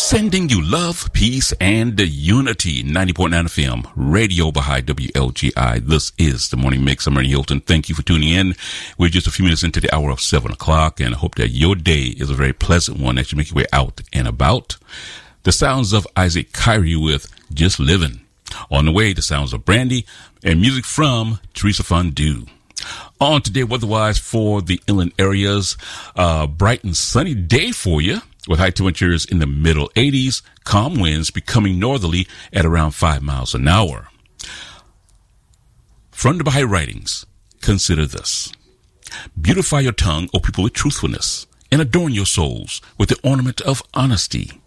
Sending you love, peace, and unity. 90.9 FM, Radio Baha'i, WLGI. This is the Morning Mix. I'm Ernie Hilton. Thank you for tuning in. We're just a few minutes into the hour of 7 o'clock, and I hope that your day is a very pleasant one as you make your way out and about. The sounds of Isaac Kyrie with Just Living. On the way, the sounds of Brandy and music from Teresa Fondue. On today, weather-wise for the inland areas, bright and sunny day for you, with high temperatures in the middle 80s, calm winds becoming northerly at around 5 miles an hour. From the Baha'i writings, consider this. Beautify your tongue, O people, with truthfulness, and adorn your souls with the ornament of honesty.